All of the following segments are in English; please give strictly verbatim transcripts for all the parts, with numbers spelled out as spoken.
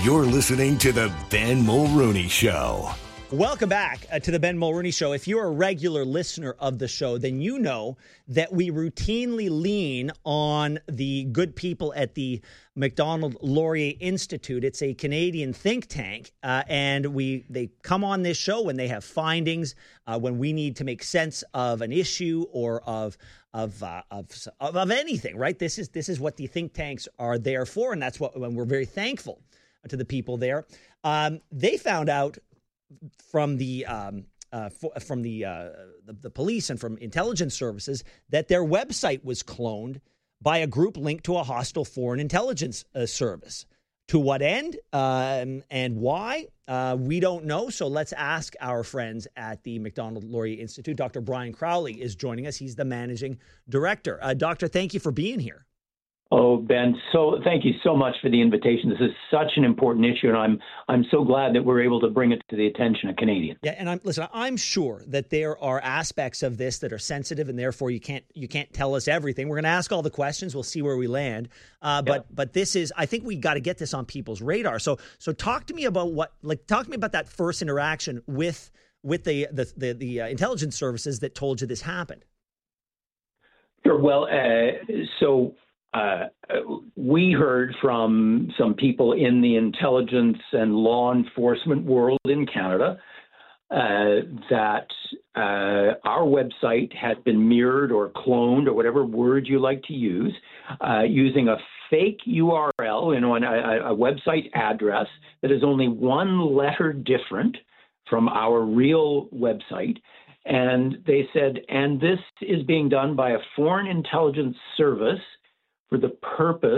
You're listening to The Ben Mulrooney Show. Welcome back uh, to The Ben Mulrooney Show. If you're a regular listener of the show, then you know that we routinely lean on the good people at the Macdonald Laurier Institute. It's a Canadian think tank, uh, and we they come on this show when they have findings, uh, when we need to make sense of an issue or of of, uh, of of of anything. Right? This is this is what the think tanks are there for, and that's what when we're very thankful to the people there. Um, they found out from the um, uh, for, from the, uh, the the police and from intelligence services that their website was cloned by a group linked to a hostile foreign intelligence uh, service. To what end um, and why, uh, we don't know. So let's ask our friends at the Macdonald Laurier Institute. Doctor Brian Crowley is joining us. He's the managing director. Uh, doctor, thank you for being here. Oh, Ben, so thank you so much for the invitation. This is such an important issue, and I'm I'm so glad that we're able to bring it to the attention of Canadians. Yeah, and I'm listen. I'm sure that there are aspects of this that are sensitive, and therefore you can't you can't tell us everything. We're going to ask all the questions. We'll see where we land. Uh, but yeah. but this is I think we got to get this on people's radar. So so talk to me about what like talk to me about that first interaction with with the the the, the uh, intelligence services that told you this happened. Sure. Well, uh, so. Uh, we heard from some people in the intelligence and law enforcement world in Canada uh, that uh, our website had been mirrored or cloned or whatever word you like to use uh, using a fake U R L, you know, a, a website address that is only one letter different from our real website. And they said, and this is being done by a foreign intelligence service for the purpose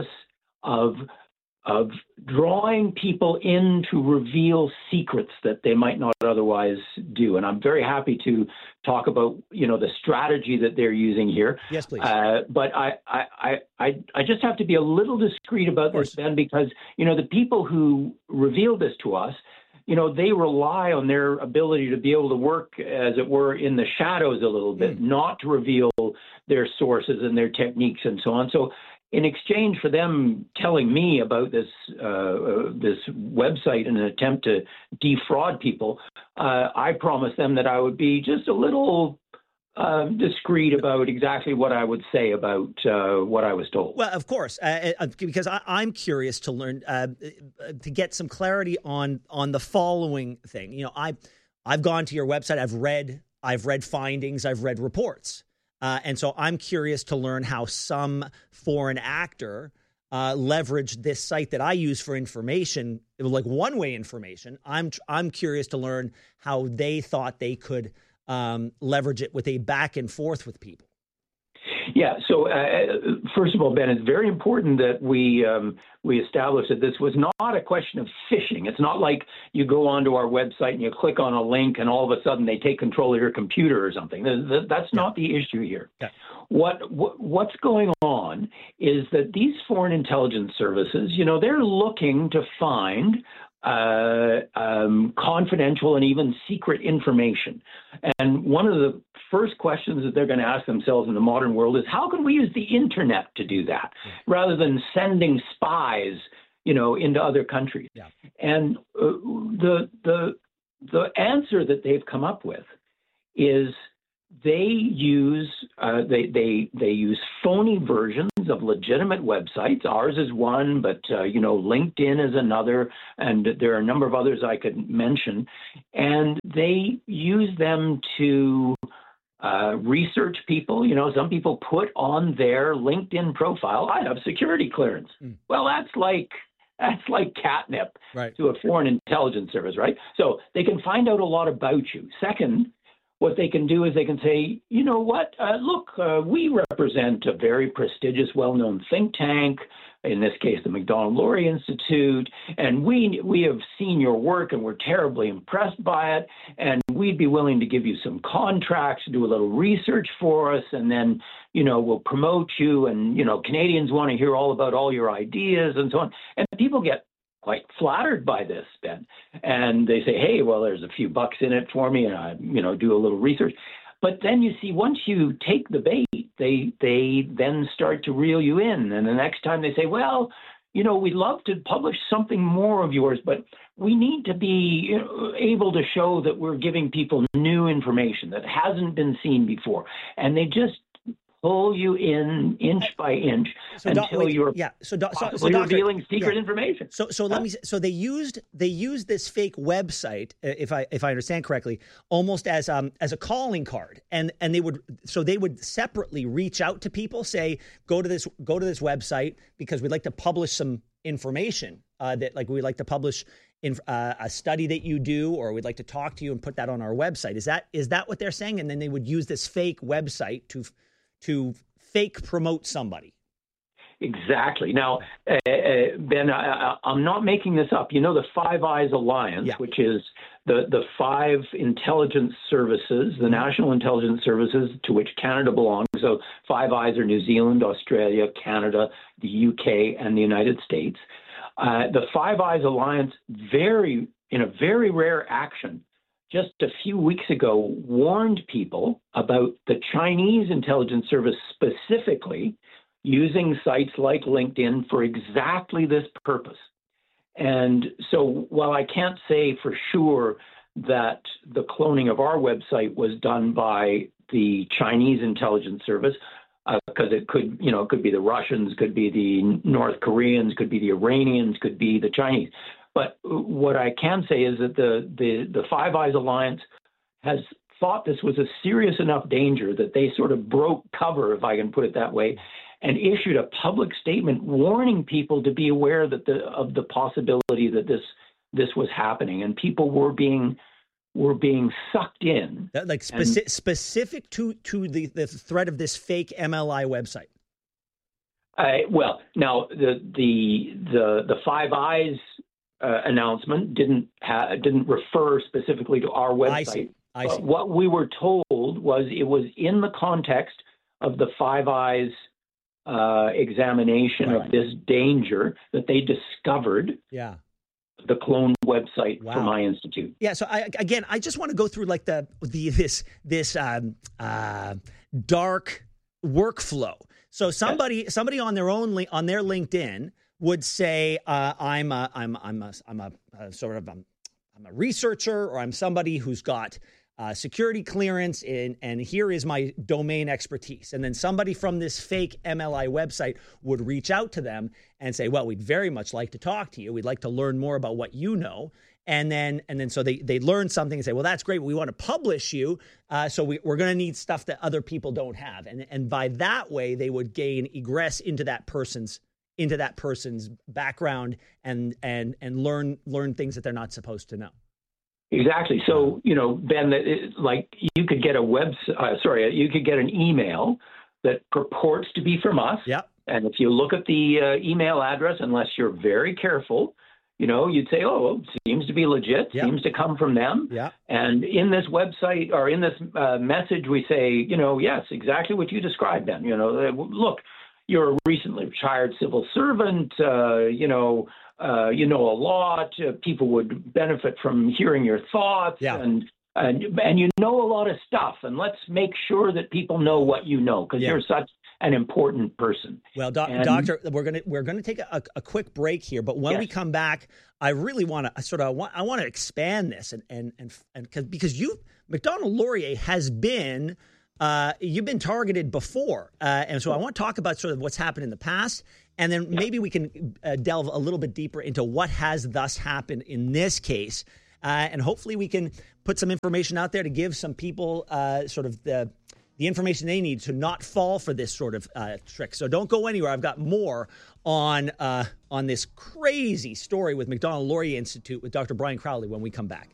of of drawing people in to reveal secrets that they might not otherwise do. And I'm very happy to talk about, you know, the strategy that they're using here. Yes, please. Uh, but I, I, I, I just have to be a little discreet about this, Ben, because, you know, the people who revealed this to us, you know, they rely on their ability to be able to work, as it were, in the shadows a little bit, mm. not to reveal their sources and their techniques and so on. So in exchange for them telling me about this uh, this website in an attempt to defraud people, uh, I promised them that I would be just a little uh, discreet about exactly what I would say about uh, what I was told. Well, of course, uh, uh, because I, I'm curious to learn uh, to get some clarity on on the following thing. You know, I I've gone to your website. I've read I've read findings. I've read reports. Uh, and so I'm curious to learn how some foreign actor uh, leveraged this site that I use for information, like one-way information. I'm I'm curious to learn how they thought they could um, leverage it with a back and forth with people. Yeah. So uh, first of all, Ben, it's very important that we um, we establish that this was not a question of phishing. It's not like you go onto our website and you click on a link and all of a sudden they take control of your computer or something. That's not the issue here. Yeah. What, what what's going on is that these foreign intelligence services, you know, they're looking to find Uh, um, confidential and even secret information. And one of the first questions that they're going to ask themselves in the modern world is, how can we use the internet to do that rather than sending spies, you know, into other countries? Yeah. And uh, the the the answer that they've come up with is they use uh, they they they use phony versions of legitimate websites. Ours is one, but uh, you know, LinkedIn is another, and there are a number of others I could mention. And they use them to uh, research people. You know, some people put on their LinkedIn profile, "I have security clearance." Mm. Well, that's like that's like catnip right. to a foreign intelligence service, right? So they can find out a lot about you. Second, what they can do is they can say, you know what, uh, look, uh, we represent a very prestigious, well-known think tank, in this case, the Macdonald Laurier Institute, and we we have seen your work and we're terribly impressed by it, and we'd be willing to give you some contracts, do a little research for us, and then, you know, we'll promote you, and, you know, Canadians want to hear all about all your ideas and so on. And people get quite flattered by this, Ben. And they say, hey, well, there's a few bucks in it for me, and I, you know, do a little research. But then you see, once you take the bait, they they then start to reel you in. And the next time they say, well, you know, we'd love to publish something more of yours, but we need to be you know, able to show that we're giving people new information that hasn't been seen before. And they just pull you in inch by inch so until doc, wait, you're yeah. so, doc, so, possibly so doctor, revealing secret yeah. information. So so let me so they used they used this fake website, if I if I understand correctly, almost as um as a calling card, and and they would so they would separately reach out to people, say go to this go to this website because we'd like to publish some information uh, that like we'd like to publish in uh, a study that you do, or we'd like to talk to you and put that on our website. Is that is that what they're saying? And then they would use this fake website to to fake promote somebody. Exactly. Now, uh, uh, Ben, I, I'm not making this up. You know, the Five Eyes Alliance, yeah. which is the, the five intelligence services, the national intelligence services to which Canada belongs. So Five Eyes are New Zealand, Australia, Canada, the U K, and the United States. Uh, the Five Eyes Alliance, very in a very rare action, just a few weeks ago, warned people about the Chinese intelligence service specifically using sites like LinkedIn for exactly this purpose. And so while I can't say for sure that the cloning of our website was done by the Chinese intelligence service, because uh, it could, you know, it could be the Russians, could be the North Koreans, could be the Iranians, could be the Chinese. But what I can say is that the, the, the Five Eyes Alliance has thought this was a serious enough danger that they sort of broke cover, if I can put it that way, and issued a public statement warning people to be aware that the of the possibility that this this was happening, and people were being were being sucked in. That, like speci- and, specific to to the, the threat of this fake M L I website. Uh, well, now the the the the Five Eyes uh, announcement didn't ha- didn't refer specifically to our website. I see. I see. But what we were told was it was in the context of the Five Eyes uh, examination right. of this danger that they discovered. Yeah. The cloned website wow. for my institute. Yeah. So I, again, I just want to go through like the the this this um, uh, dark workflow. So somebody yes. somebody on their own li- on their LinkedIn would say, uh, "I'm a, I'm I'm a, I'm a, a sort of um, I'm a researcher, or I'm somebody who's got uh, security clearance, in, and here is my domain expertise." And then somebody from this fake M L I website would reach out to them and say, "Well, we'd very much like to talk to you. We'd like to learn more about what you know." And then, and then, so they they learn something and say, "Well, that's great. But we want to publish you, uh, so we, we're going to need stuff that other people don't have." And and by that way, they would gain egress into that person's into that person's background and and and learn learn things that they're not supposed to know. Exactly. So, you know, Ben, it, like you could get a web, uh, sorry, you could get an email that purports to be from us. Yeah. And if you look at the uh, email address, unless you're very careful, you know, you'd say, "Oh, well, seems to be legit, yeah. seems to come from them." Yeah. And in this website or in this uh, message, we say, you know, yes, exactly what you described, Ben. You know, look, you're a recently retired civil servant, uh, you know, uh, you know a lot. Uh, people would benefit from hearing your thoughts, yeah. and, and and you know a lot of stuff. And let's make sure that people know what you know, because yeah. you're such an important person. Well, doc, and, Doctor, we're gonna we're gonna take a, a quick break here, but when yes. we come back, I really want to sort of I want I want to expand this and and and and cause, because you Macdonald-Laurier has been. Uh, you've been targeted before, uh, and so I want to talk about sort of what's happened in the past, and then yeah. maybe we can uh, delve a little bit deeper into what has thus happened in this case, uh, and hopefully we can put some information out there to give some people uh, sort of the the information they need to not fall for this sort of uh, trick. So don't go anywhere. I've got more on uh, on this crazy story with Macdonald-Laurier Institute with Doctor Brian Crowley when we come back.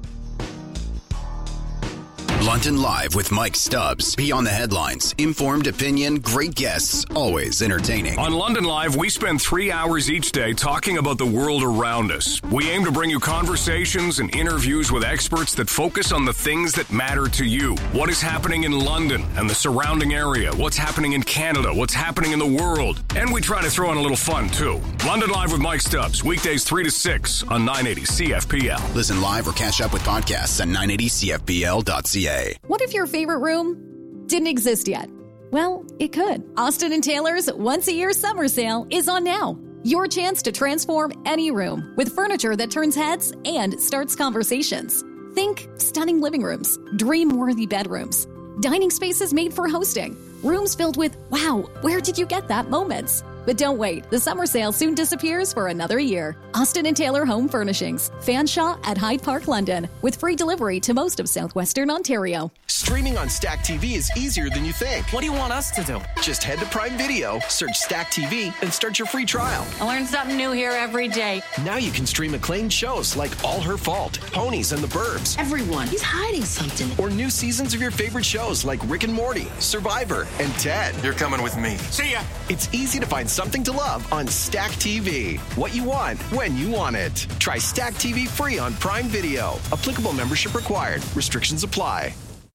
London Live with Mike Stubbs. Beyond the headlines, informed opinion, great guests, always entertaining. On London Live, we spend three hours each day talking about the world around us. We aim to bring you conversations and interviews with experts that focus on the things that matter to you. What is happening in London and the surrounding area? What's happening in Canada? What's happening in the world? And we try to throw in a little fun, too. London Live with Mike Stubbs, weekdays three to six on nine eighty C F P L. Listen live or catch up with podcasts at nine eighty C F P L dot C A. What if your favorite room didn't exist yet? Well, it could. Austin and Taylor's once-a-year summer sale is on now. Your chance to transform any room with furniture that turns heads and starts conversations. Think stunning living rooms, dream-worthy bedrooms, dining spaces made for hosting, rooms filled with, wow, where did you get that moments? But don't wait, the summer sale soon disappears for another year. Austin and Taylor Home Furnishings, Fanshawe at Hyde Park, London, with free delivery to most of southwestern Ontario. Streaming on Stack T V is easier than you think. What do you want us to do? Just head to Prime Video, search Stack T V, and start your free trial. I learn something new here every day. Now you can stream acclaimed shows like All Her Fault, Ponies and the Burbs. Everyone, he's hiding something. Or new seasons of your favorite shows like Rick and Morty, Survivor, and Ted. You're coming with me. See ya. It's easy to find something to love on Stack T V. What you want, when you want it. Try Stack T V free on Prime Video. Applicable membership required. Restrictions apply.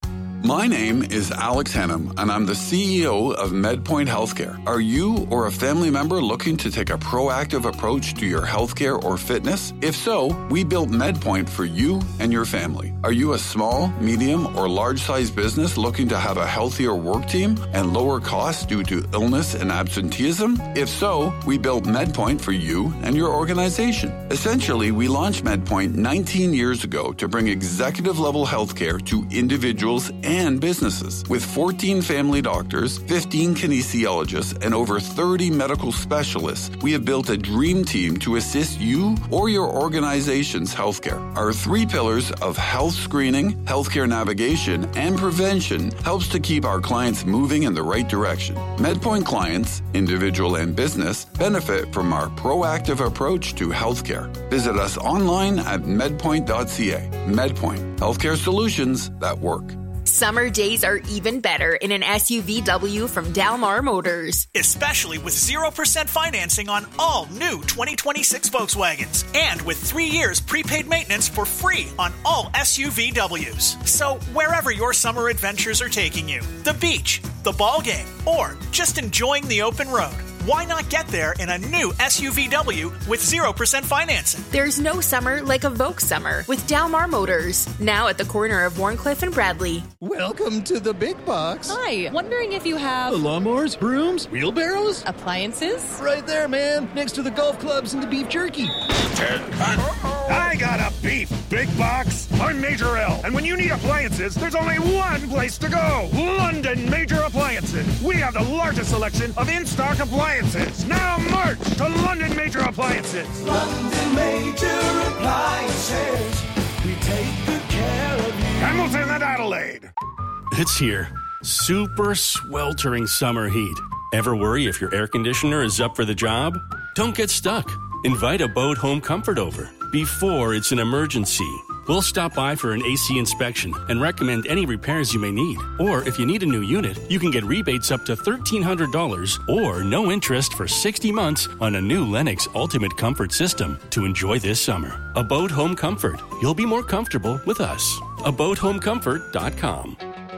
My name is Alex Hennum, and I'm the C E O of MedPoint Healthcare. Are you or a family member looking to take a proactive approach to your healthcare or fitness? If so, we built MedPoint for you and your family. Are you a small, medium, or large-sized business looking to have a healthier work team and lower costs due to illness and absenteeism? If so, we built MedPoint for you and your organization. Essentially, we launched MedPoint nineteen years ago to bring executive-level healthcare to individuals and and businesses. With fourteen family doctors, fifteen kinesiologists, and over thirty medical specialists, we have built a dream team to assist you or your organization's healthcare. Our three pillars of health screening, healthcare navigation, and prevention helps to keep our clients moving in the right direction. MedPoint clients, individual and business, benefit from our proactive approach to healthcare. Visit us online at medpoint dot c a. MedPoint, healthcare solutions that work. Summer days are even better in an S U V W from Dalmar Motors. Especially with zero percent financing on all new twenty twenty-six Volkswagens. And with three years prepaid maintenance for free on all S U V Ws. So wherever your summer adventures are taking you, the beach, the ball game, or just enjoying the open road, why not get there in a new S U V W with zero percent financing? There's no summer like a Volk summer with Dalmar Motors. Now at the corner of Warncliffe and Bradley. Welcome to the big box. Hi, wondering if you have... lawnmowers, brooms, wheelbarrows? Appliances? Right there, man. Next to the golf clubs and the beef jerky. I got a beef big box. I'm Major L. And when you need appliances, there's only one place to go. London Major Appliances. We have the largest selection of in-stock appliances. Now march to London Major Appliances. London Major Appliances. We take good care of you. Hamilton and Adelaide. It's here. Super sweltering summer heat. Ever worry if your air conditioner is up for the job? Don't get stuck. Invite Abode Home Comfort over before it's an emergency. We'll stop by for an A C inspection and recommend any repairs you may need. Or if you need a new unit, you can get rebates up to thirteen hundred dollars or no interest for sixty months on a new Lennox Ultimate Comfort System to enjoy this summer. Abode Home Comfort. You'll be more comfortable with us. abode home comfort dot com.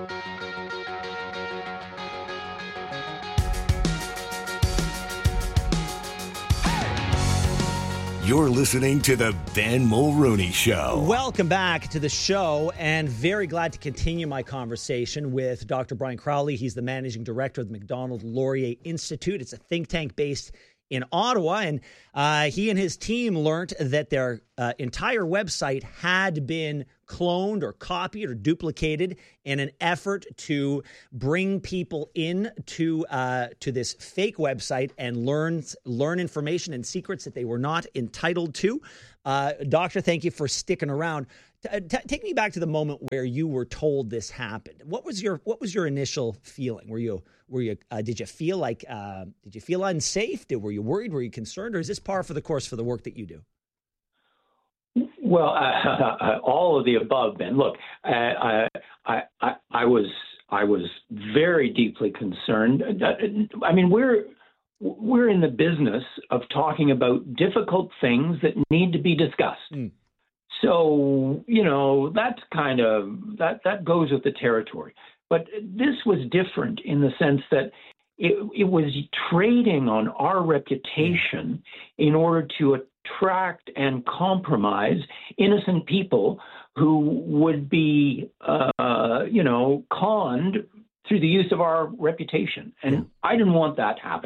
You're listening to the Ben Mulrooney Show. Welcome back to the show, and very glad to continue my conversation with Doctor Brian Crowley. He's the managing director of the Macdonald-Laurier Institute. It's a think tank based in Ottawa, and uh, he and his team learned that their uh, entire website had been cloned or copied or duplicated in an effort to bring people in to uh, to this fake website and learn learn information and secrets that they were not entitled to. Uh, doctor, thank you for sticking around. T- t- take me back to the moment where you were told this happened. What was your what was your initial feeling? Were you were you uh, did you feel like uh, did you feel unsafe? Did, were you worried? Were you concerned? Or is this par for the course for the work that you do? Well, uh, all of the above, Ben. Look, uh, I, I, I was, I was very deeply concerned. I mean, we're, we're in the business of talking about difficult things that need to be discussed. Mm. So, you know, that's kind of that, that goes with the territory. But this was different in the sense that it, it was trading on our reputation in order to attract and compromise innocent people who would be, uh, you know, conned through the use of our reputation. And I didn't want that happening.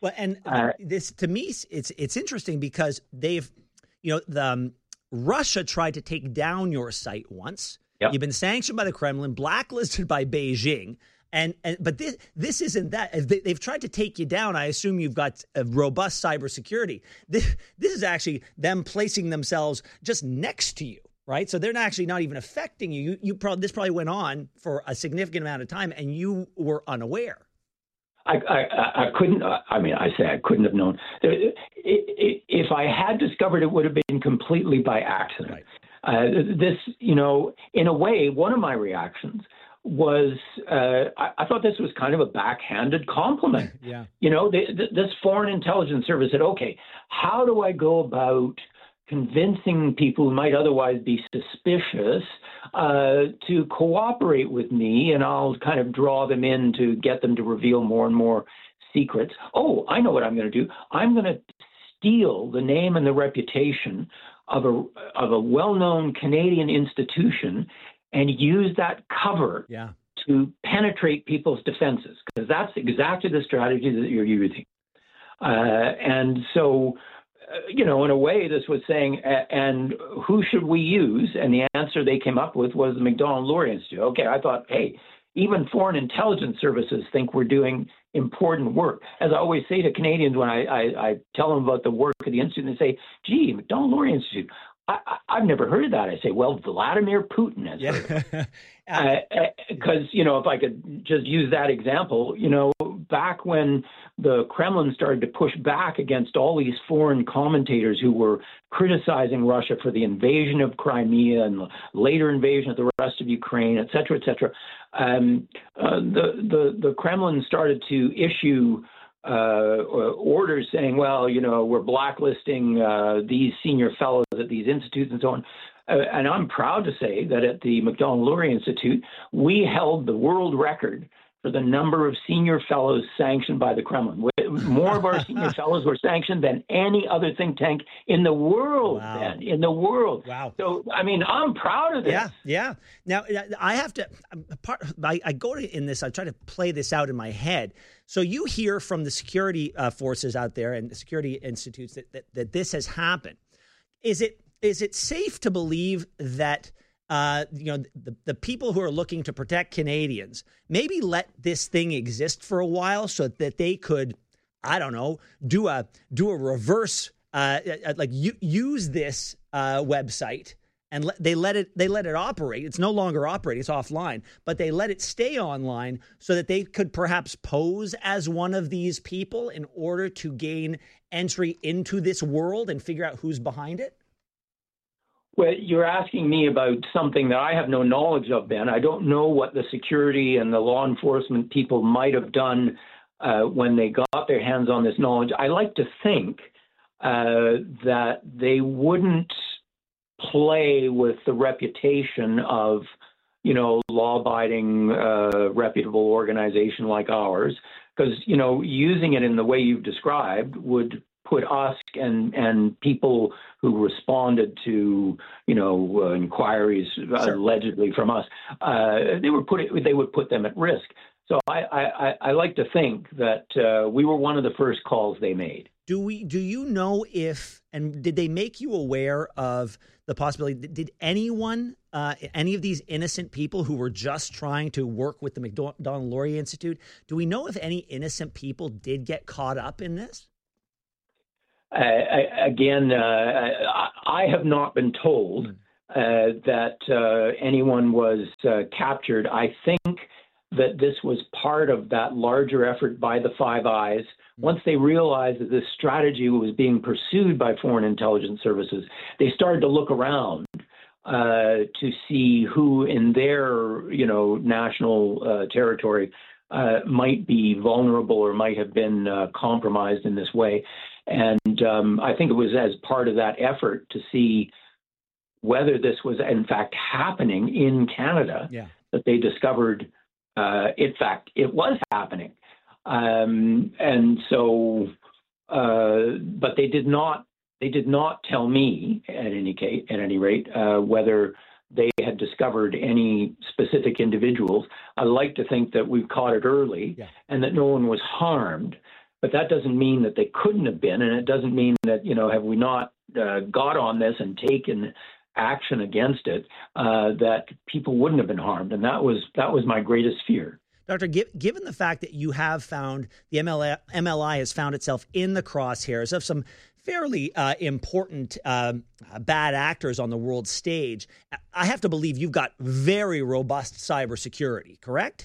Well, and uh, this to me, it's it's interesting because they've, you know, the um, Russia tried to take down your site once. Yep. You've been sanctioned by the Kremlin, blacklisted by Beijing, and, and but this this isn't that. They, they've tried to take you down. I assume you've got a robust cybersecurity. This, this is actually them placing themselves just next to you, right? So they're actually not even affecting you. You, you probably this probably went on for a significant amount of time, and you were unaware. I, I, I couldn't, I mean, I say I couldn't have known. If I had discovered, it would have been completely by accident. Right. Uh, this, you know, in a way, one of my reactions was uh, I, I thought this was kind of a backhanded compliment. Yeah. You know, they, th- this Foreign Intelligence Service said, okay, how do I go about convincing people who might otherwise be suspicious uh, to cooperate with me, and I'll kind of draw them in to get them to reveal more and more secrets. Oh, I know what I'm going to do. I'm going to steal the name and the reputation of a of a well-known Canadian institution and use that cover yeah. to penetrate people's defenses, because that's exactly the strategy that you're using. Uh, and so, uh, you know, in a way, this was saying, uh, and who should we use? And the answer they came up with was the Macdonald-Laurier Institute. Okay, I thought, hey, even foreign intelligence services think we're doing important work. As I always say to Canadians when I, I, I tell them about the work of the Institute, they say, gee, Macdonald-Laurier Institute, I, I, I've never heard of that. I say, well, Vladimir Putin has yeah. heard of it. Because, uh, you know, if I could just use that example, you know, back when the Kremlin started to push back against all these foreign commentators who were criticizing Russia for the invasion of Crimea and the later invasion of the rest of Ukraine, et cetera, et cetera, um, uh, the, the, the Kremlin started to issue uh, orders saying, well, you know, we're blacklisting uh, these senior fellows at these institutes and so on. Uh, and I'm proud to say that at the Macdonald-Laurier Institute, we held the world record for the number of senior fellows sanctioned by the Kremlin. More of our senior fellows were sanctioned than any other think tank in the world, wow. Ben, in the world. Wow. So, I mean, I'm proud of this. Yeah, yeah. Now, I have to, part, I, I go to in this, I try to play this out in my head. So you hear from the security uh, forces out there and the security institutes that, that, that this has happened. Is it is it safe to believe that Uh, you know, the, the people who are looking to protect Canadians maybe let this thing exist for a while so that they could, I don't know, do a do a reverse, uh, like u- use this uh, website and let, they let it they let it operate. It's no longer operating; it's offline, but they let it stay online so that they could perhaps pose as one of these people in order to gain entry into this world and figure out who's behind it. Well, you're asking me about something that I have no knowledge of, Ben. I don't know what the security and the law enforcement people might have done uh, when they got their hands on this knowledge. I like to think uh, that they wouldn't play with the reputation of, you know, law-abiding, uh, reputable organization like ours, because, you know, using it in the way you've described would put us and and people who responded to, you know, uh, inquiries sure. allegedly from us, uh, they were put it, they would put them at risk. So I I, I like to think that uh, we were one of the first calls they made. Do we? Do you know if and did they make you aware of the possibility? Did anyone, uh, any of these innocent people who were just trying to work with the Macdonald-Laurier Institute, do we know if any innocent people did get caught up in this? Uh, I, again, uh, I, I have not been told uh, that uh, anyone was uh, captured. I think that this was part of that larger effort by the Five Eyes. Once they realized that this strategy was being pursued by foreign intelligence services, they started to look around uh, to see who in their, you know, national uh, territory uh, might be vulnerable or might have been uh, compromised in this way. And um, I think it was as part of that effort to see whether this was, in fact, happening in Canada yeah. that they discovered, uh, in fact, it was happening. Um, and so, uh, but they did not, they did not tell me, at any case, at any rate, uh, whether they had discovered any specific individuals. I like to think that we've caught it early yeah. and that no one was harmed. but that doesn't mean that they couldn't have been, and it doesn't mean that, you know, have we not uh, got on this and taken action against it, uh, that people wouldn't have been harmed. And that was that was my greatest fear. Doctor, given the fact that you have found, the M L I has found itself in the crosshairs of some fairly uh, important um, bad actors on the world stage, I have to believe you've got very robust cybersecurity, correct?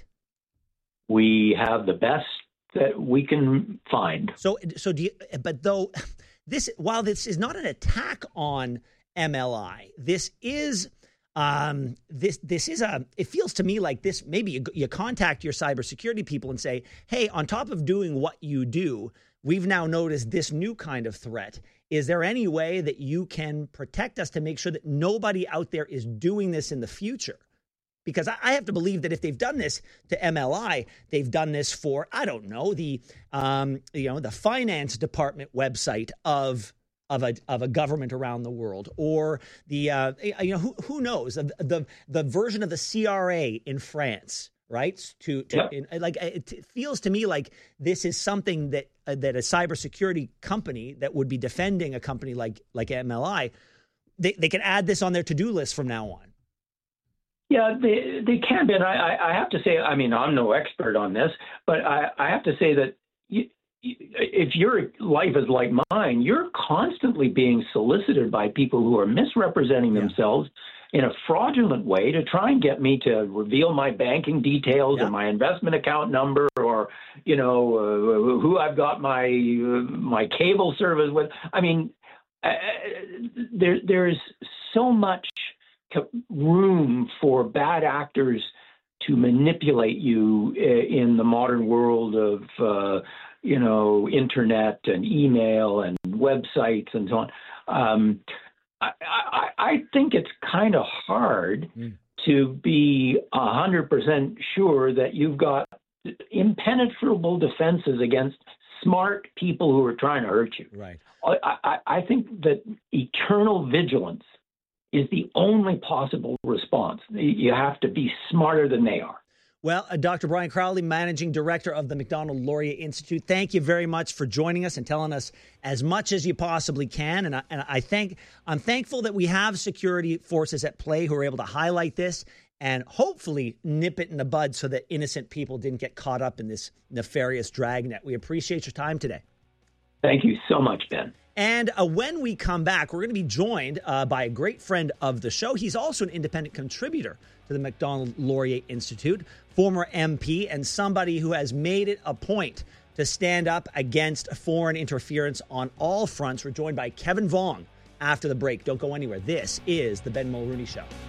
We have the best that we can find. So, so do you, but though this, while this is not an attack on M L I, this is um, this this is a. It feels to me like this. Maybe you, you contact your cybersecurity people and say, "Hey, on top of doing what you do, we've now noticed this new kind of threat. Is there any way that you can protect us to make sure that nobody out there is doing this in the future?" Because I have to believe that if they've done this to M L I, they've done this for, I don't know, the um, you know the finance department website of of a of a government around the world, or the uh, you know who who knows the, the the version of the C R A in France, right? To, to yeah. in, like it feels to me like this is something that uh, that a cybersecurity company that would be defending a company like like M L I, they they can add this on their to-do list from now on. Yeah, they they can be. And I, I have to say, I mean, I'm no expert on this, but I, I have to say that you, if your life is like mine, you're constantly being solicited by people who are misrepresenting yeah. themselves in a fraudulent way to try and get me to reveal my banking details yeah. or my investment account number, or, you know, uh, who I've got my uh, my cable service with. I mean, uh, there there's so much room for bad actors to manipulate you in the modern world of, uh, you know, internet and email and websites and so on. Um, I, I, I think it's kind of hard mm. to be one hundred percent sure that you've got impenetrable defenses against smart people who are trying to hurt you. Right. I, I, I think that eternal vigilance is the only possible response. You have to be smarter than they are. Well, uh, Doctor Brian Crowley, Managing Director of the Macdonald-Laurier Institute, thank you very much for joining us and telling us as much as you possibly can. And I, and I think I'm thankful that we have security forces at play who are able to highlight this and hopefully nip it in the bud so that innocent people didn't get caught up in this nefarious dragnet. We appreciate your time today. Thank you so much, Ben. And uh, when we come back, we're going to be joined uh, by a great friend of the show. He's also an independent contributor to the Macdonald-Laurier Institute, former M P, and somebody who has made it a point to stand up against foreign interference on all fronts. We're joined by Kevin Vaughn after the break. Don't go anywhere. This is the Ben Mulrooney Show.